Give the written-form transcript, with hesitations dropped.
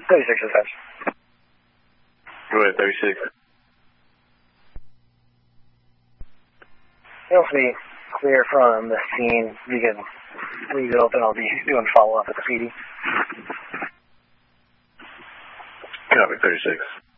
36 dispatch. Go ahead, 36. It'll be clear from the scene. You can leave it open. I'll be doing follow-up at the PD. Copy, 36.